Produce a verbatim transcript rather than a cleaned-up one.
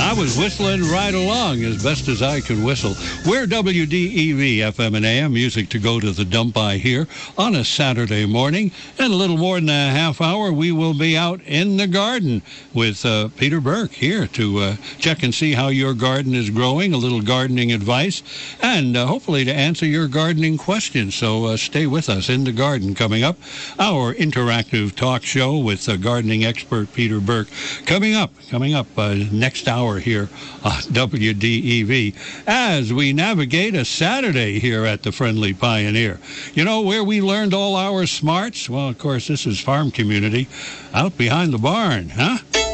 I was whistling right along as best as I could whistle. We're W D E V F M and A M, music to go to the dump by here on a Saturday morning. And a little more than a half hour, we will be out in the garden with uh, Peter Burke here to uh, check and see how your garden is growing, a little gardening advice, and uh, hopefully to answer your gardening questions. So uh, stay with us in the garden coming up. Our interactive talk show with uh, gardening expert Peter Burke coming up, coming up uh, next hour here on W D E V as we navigate a Saturday here at the Friendly Pioneer. You know where we learned all our smarts? Well, of course, this is farm community out behind the barn, huh?